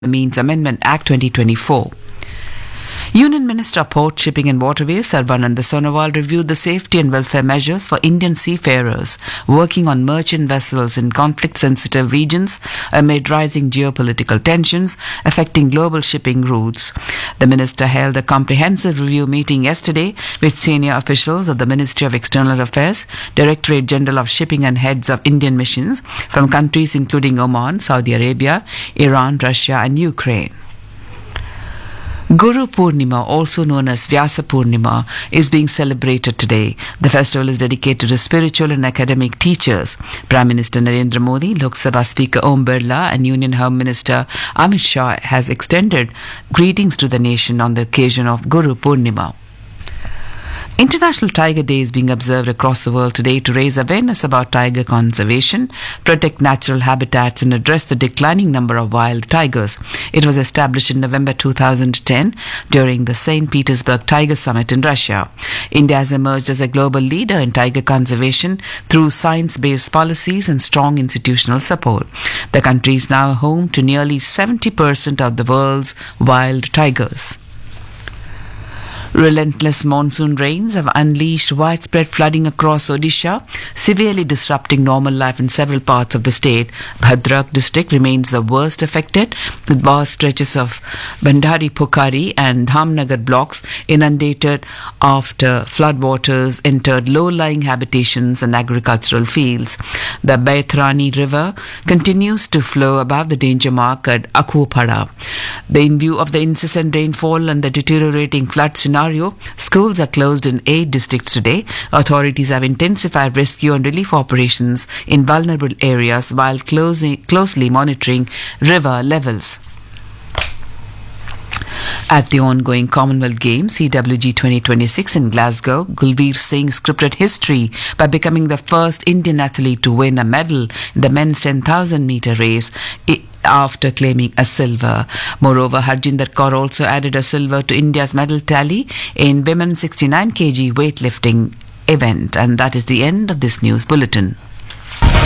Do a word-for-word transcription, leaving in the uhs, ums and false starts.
Means Amendment Act twenty twenty-four. Union Minister of Port, Shipping and Waterways Sarbananda Sonowal reviewed the safety and welfare measures for Indian seafarers working on merchant vessels in conflict-sensitive regions amid rising geopolitical tensions affecting global shipping routes. The minister held a comprehensive review meeting yesterday with senior officials of the Ministry of External Affairs, Directorate General of Shipping and heads of Indian missions from countries including Oman, Saudi Arabia, Iran, Russia and Ukraine. Guru Purnima, also known as Vyasa Purnima, is being celebrated today. The festival is dedicated to spiritual and academic teachers. Prime Minister Narendra Modi, Lok Sabha Speaker Om Birla and Union Home Minister Amit Shah has extended greetings to the nation on the occasion of Guru Purnima. International Tiger Day is being observed across the world today to raise awareness about tiger conservation, protect natural habitats and address the declining number of wild tigers. It was established in November two thousand ten during the Saint Petersburg Tiger Summit in Russia. India has emerged as a global leader in tiger conservation through science-based policies and strong institutional support. The country is now home to nearly seventy percent of the world's wild tigers. Relentless monsoon rains have unleashed widespread flooding across Odisha, severely disrupting normal life in several parts of the state. Bhadrak district remains the worst affected, with vast stretches of Bandari Pokhari and Dhamnagar blocks inundated after floodwaters entered low-lying habitations and agricultural fields. The Baithrani River continues to flow above the danger mark at Akhupada. In view of the incessant rainfall and the deteriorating flood scenario, schools are closed in eight districts today. Authorities have intensified rescue and relief operations in vulnerable areas while closely, closely monitoring river levels. At the ongoing Commonwealth Games C W G twenty twenty-six in Glasgow, Gulveer Singh scripted history by becoming the first Indian athlete to win a medal in the men's ten thousand metre race after claiming a silver. Moreover, Harjinder Kaur also added a silver to India's medal tally in women's sixty-nine kilogram weightlifting event. And that is the end of this news bulletin.